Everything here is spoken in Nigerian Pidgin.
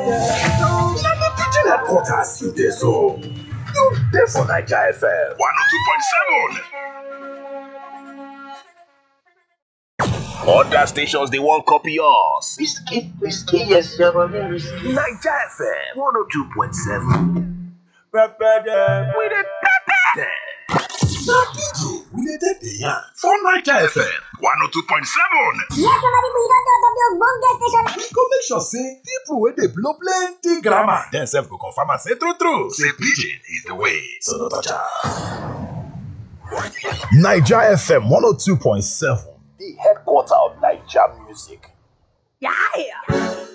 Na the Pigeon headquarters you dey so. You dey for Naija FM 102.7. Other stations they won't copy us. Whiskey, yes, you're whiskey. Naija FM 102.7. Pepper them. We dey pepper them. Na DJ we dey take the yarn for Naija FM 102.7. Yes, somebody we don't talk of the Ogbonge station. We go make sure say people wey dey blow plenty grammar dem sef go confirm and say true say pidgin is the way, so no touch am. Naija FM 102.7, the headquarter of Naija music. Yeah.